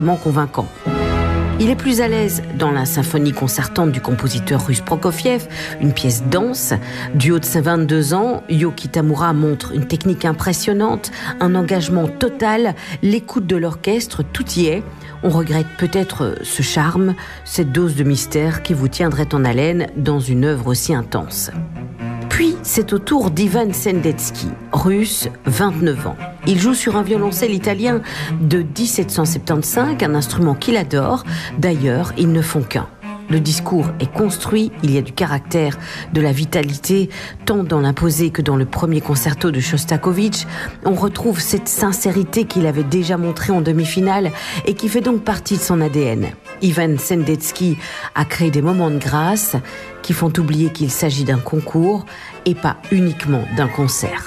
convaincant. Il est plus à l'aise dans la symphonie concertante du compositeur russe Prokofiev, une pièce dense. Du haut de ses 22 ans, Yo Kitamura montre une technique impressionnante, un engagement total, l'écoute de l'orchestre, tout y est. On regrette peut-être ce charme, cette dose de mystère qui vous tiendrait en haleine dans une œuvre aussi intense. Puis, c'est au tour d'Ivan Sendetsky, russe, 29 ans. Il joue sur un violoncelle italien de 1775, un instrument qu'il adore. D'ailleurs, ils ne font qu'un. Le discours est construit, il y a du caractère, de la vitalité, tant dans l'imposé que dans le premier concerto de Shostakovich. On retrouve cette sincérité qu'il avait déjà montrée en demi-finale et qui fait donc partie de son ADN. Ivan Sendetsky a créé des moments de grâce qui font oublier qu'il s'agit d'un concours et pas uniquement d'un concert.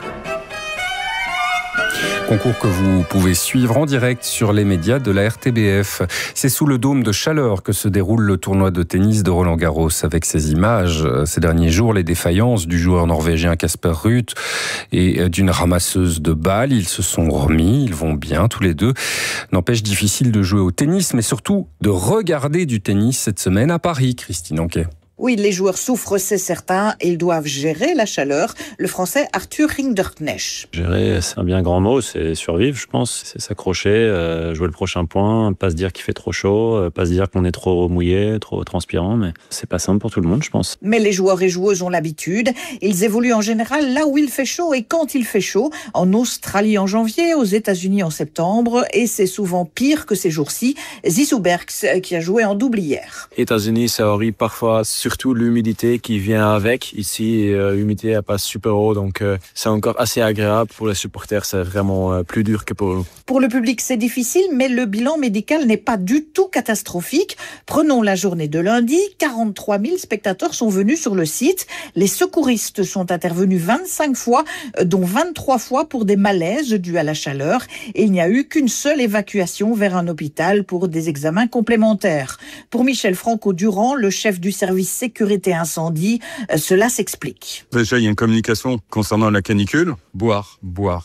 Concours que vous pouvez suivre en direct sur les médias de la RTBF. C'est sous le dôme de chaleur que se déroule le tournoi de tennis de Roland-Garros. Avec ces images, ces derniers jours, les défaillances du joueur norvégien Casper Ruud et d'une ramasseuse de balles. Ils se sont remis, ils vont bien tous les deux. N'empêche, difficile de jouer au tennis, mais surtout de regarder du tennis cette semaine à Paris, Christine Anquet. Oui, les joueurs souffrent, c'est certain. Ils doivent gérer la chaleur. Le Français Arthur Rinderknecht. Gérer, c'est un bien grand mot. C'est survivre, je pense. C'est s'accrocher, jouer le prochain point, pas se dire qu'il fait trop chaud, pas se dire qu'on est trop mouillé, trop transpirant. Mais c'est pas simple pour tout le monde, je pense. Mais les joueurs et joueuses ont l'habitude. Ils évoluent en général là où il fait chaud et quand il fait chaud. En Australie en janvier, aux États-Unis en septembre. Et c'est souvent pire que ces jours-ci. Zizou Berks, qui a joué en double hier. États-Unis, ça arrive parfois. Surtout l'humidité qui vient avec. Ici, l'humidité n'est pas super haut, donc c'est encore assez agréable. Pour les supporters, c'est vraiment plus dur que pour nous. Pour le public, c'est difficile, mais le bilan médical n'est pas du tout catastrophique. Prenons la journée de lundi. 43 000 spectateurs sont venus sur le site. Les secouristes sont intervenus 25 fois, dont 23 fois pour des malaises dus à la chaleur. Et il n'y a eu qu'une seule évacuation vers un hôpital pour des examens complémentaires. Pour Michel Franco-Durand, le chef du service sécurité incendie, cela s'explique. Déjà, il y a une communication concernant la canicule. Boire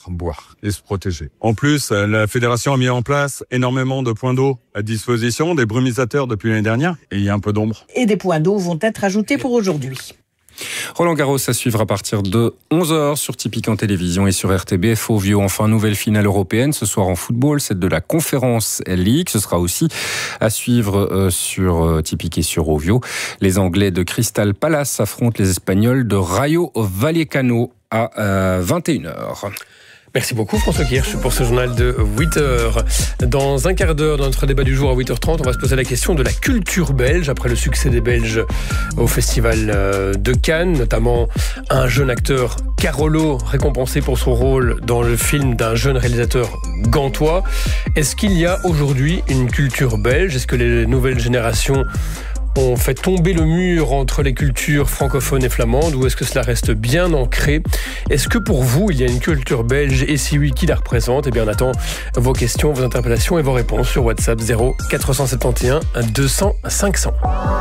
et se protéger. En plus, la fédération a mis en place énormément de points d'eau à disposition, des brumisateurs depuis l'année dernière, et il y a un peu d'ombre. Et des points d'eau vont être ajoutés pour aujourd'hui. Roland-Garros à suivre à partir de 11h sur Tipic en télévision et sur RTBF Ovio. Enfin, nouvelle finale européenne ce soir en football, celle de la Conférence League. Ce sera aussi à suivre sur Tipic et sur Ovio. Les Anglais de Crystal Palace affrontent les Espagnols de Rayo Vallecano à 21h. Merci beaucoup François Kirsch pour ce journal de 8h. Dans un quart d'heure, dans notre débat du jour à 8h30, on va se poser la question de la culture belge, après le succès des Belges au Festival de Cannes, notamment un jeune acteur, Carolo, récompensé pour son rôle dans le film d'un jeune réalisateur gantois. Est-ce qu'il y a aujourd'hui une culture belge ? Est-ce que les nouvelles générations ont fait tomber le mur entre les cultures francophones et flamandes, ou est-ce que cela reste bien ancré ? Est-ce que pour vous, il y a une culture belge, et si oui, qui la représente ? Eh bien, on attend vos questions, vos interpellations et vos réponses sur WhatsApp 0 471 200 500.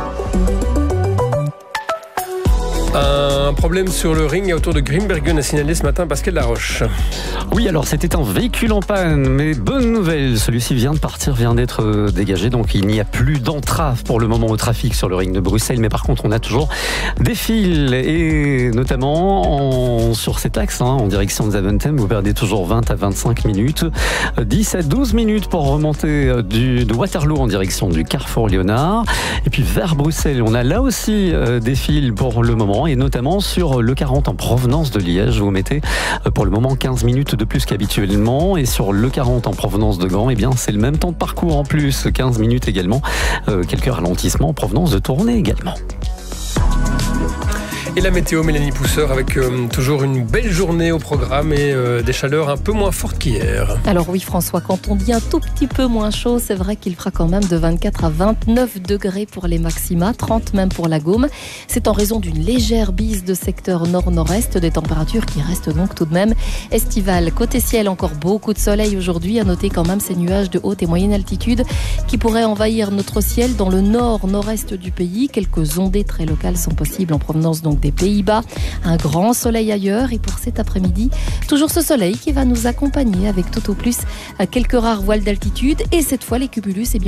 Un problème sur le ring autour de Grimbergen a signalé ce matin Pascal Laroche. Oui, alors c'était un véhicule en panne, mais bonne nouvelle, celui-ci vient de partir, vient d'être dégagé, donc il n'y a plus d'entrave pour le moment au trafic sur le ring de Bruxelles, mais par contre on a toujours des fils, et notamment sur cet axe, en direction de Zaventem, vous perdez toujours 20 à 25 minutes, 10 à 12 minutes pour remonter de Waterloo en direction du Carrefour Léonard, et puis vers Bruxelles, on a là aussi des fils pour le moment, et notamment sur le 40 en provenance de Liège, vous mettez pour le moment 15 minutes de plus qu'habituellement, et sur le 40 en provenance de Gand, eh bien c'est le même temps de parcours en plus, 15 minutes également, quelques ralentissements en provenance de Tournai également. Et la météo, Mélanie Pousseur, avec toujours une belle journée au programme et des chaleurs un peu moins fortes qu'hier. Alors oui François, quand on dit un tout petit peu moins chaud, c'est vrai qu'il fera quand même de 24 à 29 degrés pour les maxima, 30 même pour la Gaume. C'est en raison d'une légère bise de secteur nord-nord-est, des températures qui restent donc tout de même estivales. Côté ciel, encore beaucoup de soleil aujourd'hui, à noter quand même ces nuages de haute et moyenne altitude qui pourraient envahir notre ciel dans le nord-nord-est du pays. Quelques ondées très locales sont possibles en provenance donc des des Pays-Bas. Un grand soleil ailleurs et pour cet après-midi, toujours ce soleil qui va nous accompagner avec tout au plus quelques rares voiles d'altitude et cette fois les cumulus